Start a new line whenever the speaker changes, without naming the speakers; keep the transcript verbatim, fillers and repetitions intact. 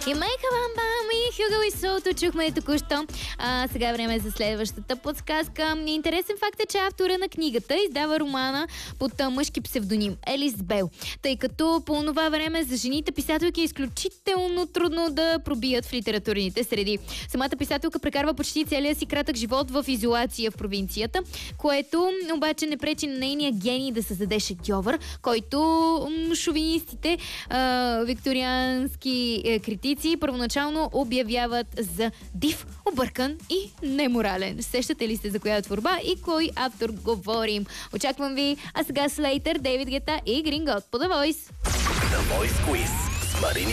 И Мейка Бам Бам и Хюго и Солто чухме току-що. А, сега време за следващата подсказка. Интересен факт е, че автора на книгата издава романа под а, мъжки псевдоним Елис Бел, тъй като по това време за жените писателки е изключително трудно да пробият в литературните среди. Самата писателка прекарва почти целия си кратък живот в изолация в провинцията, което обаче не пречи на нейния гений да създаде шедьовър, който м, шовинистите, а, викториански е, критици първоначално обявяват за див, объркан и неморален. Сещате ли се за коя творба и кой автор говорим? Очаквам ви, а сега Слейтър, Дейвид Гета и Грин Гот по The Voice.
The Voice Quiz с Марини